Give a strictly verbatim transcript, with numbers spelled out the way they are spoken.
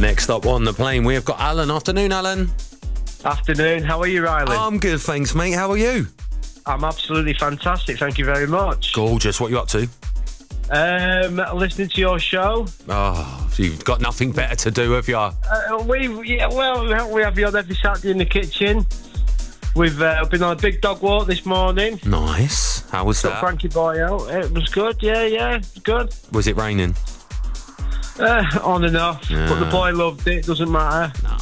Next up on the plane, we have got Alan. Afternoon, Alan. Afternoon. How are you, Riley? I'm good, thanks, mate. How are you? I'm absolutely fantastic. Thank you very much. Gorgeous. What are you up to? Um, listening to your show. Oh, you've got nothing better to do, have you? Uh, we yeah, well, we have you on every Saturday in the kitchen. We've uh, been on a big dog walk this morning. Nice. How was Took that? Frankie Boy out. It was good. Yeah, yeah, it was good. Was it raining? Uh, on and off. Yeah. But the boy loved it. Doesn't matter. No,